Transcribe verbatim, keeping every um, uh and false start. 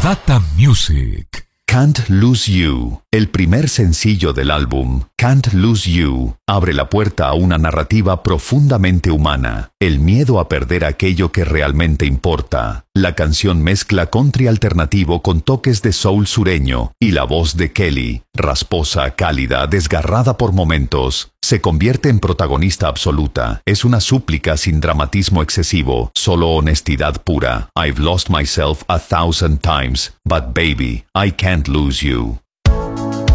Data Music. Can't Lose You, el primer sencillo del álbum, Can't Lose You, abre la puerta a una narrativa profundamente humana, el miedo a perder aquello que realmente importa. La canción mezcla country alternativo con toques de soul sureño, y la voz de Kelly, rasposa, cálida, desgarrada por momentos, se convierte en protagonista absoluta. Es una súplica sin dramatismo excesivo, solo honestidad pura. I've lost myself a thousand times, but baby, I can't lose you.